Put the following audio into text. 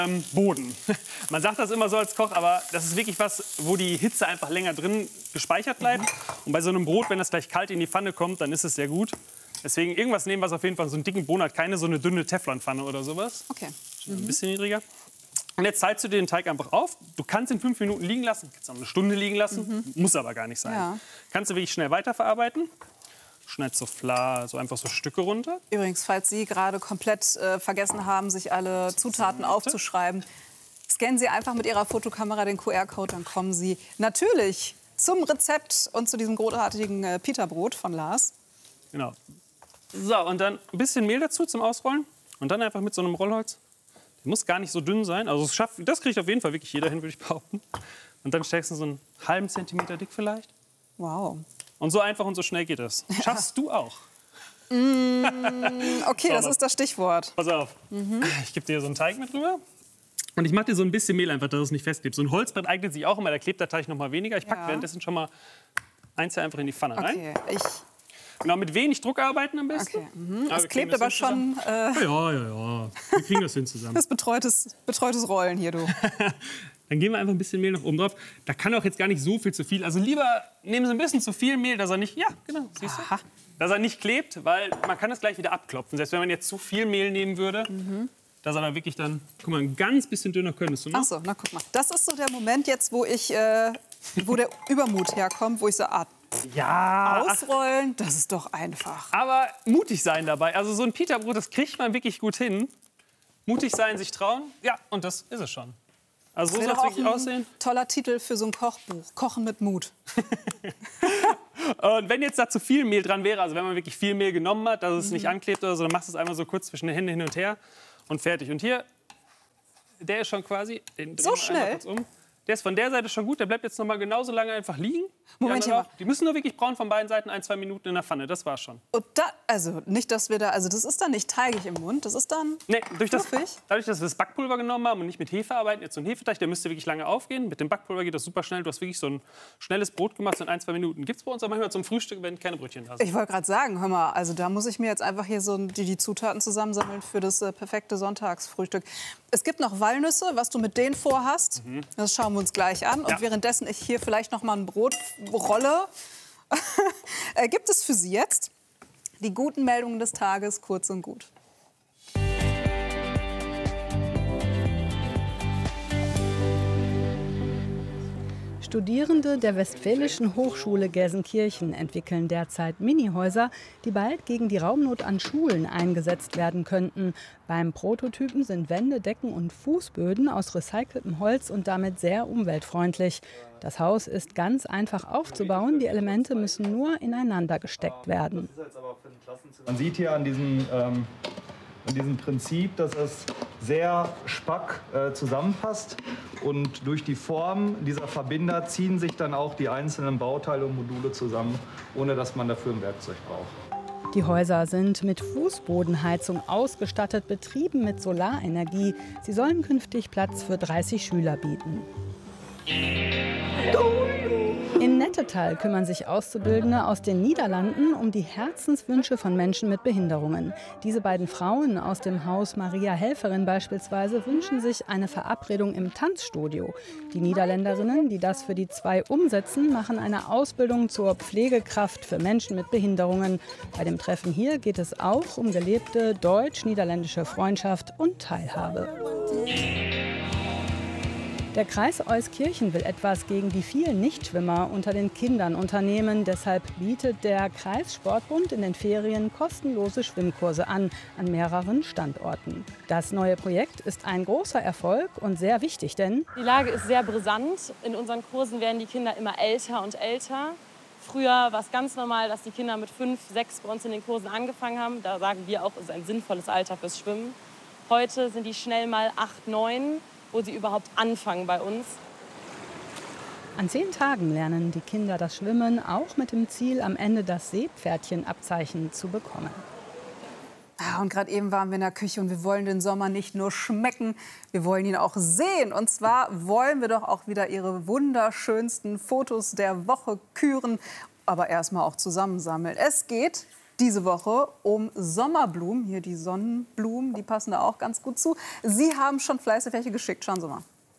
Boden. Man sagt das immer so als Koch, aber das ist wirklich was, wo die Hitze einfach länger drin gespeichert bleibt. Und bei so einem Brot, wenn das gleich kalt in die Pfanne kommt, dann ist es sehr gut. Deswegen irgendwas nehmen, was auf jeden Fall so einen dicken Boden hat. Keine so eine dünne Teflonpfanne oder sowas. Okay. Ein bisschen niedriger. Und jetzt teilst du den Teig einfach auf. Du kannst ihn 5 Minuten liegen lassen, kannst auch eine Stunde liegen lassen. Muss aber gar nicht sein. Ja. Kannst du wirklich schnell weiterverarbeiten. Schneid so so einfach so Stücke runter. Übrigens, falls Sie gerade komplett vergessen haben, sich alle Zutaten aufzuschreiben, scannen Sie einfach mit Ihrer Fotokamera den QR-Code, dann kommen Sie natürlich zum Rezept und zu diesem großartigen Pita-Brot von Lars. Genau. So, und dann ein bisschen Mehl dazu zum Ausrollen. Und dann einfach mit so einem Rollholz. Der muss gar nicht so dünn sein. Also das kriegt auf jeden Fall wirklich jeder hin, würde ich behaupten. Und dann steckst du so einen halben Zentimeter dick vielleicht. Wow. Und so einfach und so schnell geht das. Schaffst du auch. Okay, das ist das Stichwort. Pass auf. Ich gebe dir so einen Teig mit rüber. Und ich mache dir so ein bisschen Mehl einfach, dass es nicht festklebt. So ein Holzbrett eignet sich auch immer, da klebt der Teig noch mal weniger. Ich packe währenddessen schon mal eins einfach in die Pfanne rein. Okay, Genau, mit wenig Druck arbeiten am besten. Okay. Es klebt aber schon. Ja. Wir kriegen das hin zusammen. Das betreutes Rollen hier, du. Dann geben wir einfach ein bisschen Mehl noch oben drauf. Da kann auch jetzt gar nicht so viel zu viel. Also lieber nehmen Sie ein bisschen zu viel Mehl, dass er nicht, ja, genau, siehst du? Dass er nicht klebt, weil man kann das gleich wieder abklopfen. Selbst wenn man jetzt zu viel Mehl nehmen würde, dass er da wirklich dann, guck mal, ein ganz bisschen dünner könntest du noch. Ach so, na guck mal. Das ist so der Moment jetzt, wo der Übermut herkommt, wo ich so ausrollen, das ist doch einfach. Aber mutig sein dabei. Also so ein Pita-Brot, das kriegt man wirklich gut hin. Mutig sein, sich trauen. Ja, und das ist es schon. Also so soll es wirklich aussehen. Toller Titel für so ein Kochbuch. Kochen mit Mut. Und wenn jetzt da zu viel Mehl dran wäre, also wenn man wirklich viel Mehl genommen hat, dass es nicht anklebt oder so, dann machst du es einmal so kurz zwischen den Händen hin und her und fertig. Und hier, der ist schon quasi... Den so schnell? Der ist von der Seite schon gut, der bleibt jetzt noch mal genauso lange einfach liegen. Moment, die müssen nur wirklich braun von beiden Seiten, 1-2 Minuten in der Pfanne, das war's schon. Und also nicht, dass wir also das ist dann nicht teigig im Mund, das ist dann dadurch, dass wir das Backpulver genommen haben und nicht mit Hefe arbeiten, jetzt so ein Hefeteig, der müsste wirklich lange aufgehen. Mit dem Backpulver geht das super schnell. Du hast wirklich so ein schnelles Brot gemacht, so in 1-2 Minuten. Gibt's bei uns auch manchmal zum Frühstück, wenn keine Brötchen da sind. Ich wollte gerade sagen, hör mal, also da muss ich mir jetzt einfach hier so die Zutaten zusammensammeln für das perfekte Sonntagsfrühstück. Es gibt noch Walnüsse, was du mit denen vorhast. Das schauen wir uns gleich an. Und währenddessen ich hier vielleicht noch mal ein Brot rolle, gibt es für Sie jetzt die guten Meldungen des Tages, kurz und gut. Studierende der Westfälischen Hochschule Gelsenkirchen entwickeln derzeit Minihäuser, die bald gegen die Raumnot an Schulen eingesetzt werden könnten. Beim Prototypen sind Wände, Decken und Fußböden aus recyceltem Holz und damit sehr umweltfreundlich. Das Haus ist ganz einfach aufzubauen, die Elemente müssen nur ineinander gesteckt werden. Man sieht hier an diesem Prinzip, dass es sehr spack zusammenpasst. Und durch die Form dieser Verbinder ziehen sich dann auch die einzelnen Bauteile und Module zusammen, ohne dass man dafür ein Werkzeug braucht. Die Häuser sind mit Fußbodenheizung ausgestattet, betrieben mit Solarenergie. Sie sollen künftig Platz für 30 Schüler bieten. In Nettetal kümmern sich Auszubildende aus den Niederlanden um die Herzenswünsche von Menschen mit Behinderungen. Diese beiden Frauen aus dem Haus Maria Helferin beispielsweise wünschen sich eine Verabredung im Tanzstudio. Die Niederländerinnen, die das für die zwei umsetzen, machen eine Ausbildung zur Pflegekraft für Menschen mit Behinderungen. Bei dem Treffen hier geht es auch um gelebte deutsch-niederländische Freundschaft und Teilhabe. Der Kreis Euskirchen will etwas gegen die vielen Nichtschwimmer unter den Kindern unternehmen. Deshalb bietet der Kreissportbund in den Ferien kostenlose Schwimmkurse an mehreren Standorten. Das neue Projekt ist ein großer Erfolg und sehr wichtig, denn die Lage ist sehr brisant. In unseren Kursen werden die Kinder immer älter und älter. Früher war es ganz normal, dass die Kinder mit 5, 6 bei uns in den Kursen angefangen haben. Da sagen wir auch, es ist ein sinnvolles Alter fürs Schwimmen. Heute sind die schnell mal 8, 9. Wo sie überhaupt anfangen bei uns. An 10 Tagen lernen die Kinder das Schwimmen, auch mit dem Ziel, am Ende das Seepferdchenabzeichen zu bekommen. Und gerade eben waren wir in der Küche und wir wollen den Sommer nicht nur schmecken, wir wollen ihn auch sehen. Und zwar wollen wir doch auch wieder Ihre wunderschönsten Fotos der Woche küren, aber erstmal auch zusammensammeln. Es geht diese Woche um Sommerblumen. Hier die Sonnenblumen, die passen da auch ganz gut zu. Sie haben schon fleißig welche geschickt. Schauen Sie mal.